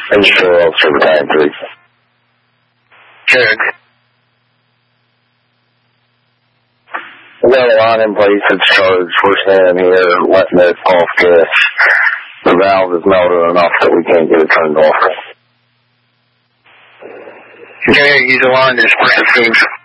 Sure, Officer Battalion 3. Check. We got a line in place that's charged. We're standing here letting it off gas. The valve is melted enough that we can't get it turned off. Okay, use a line to express the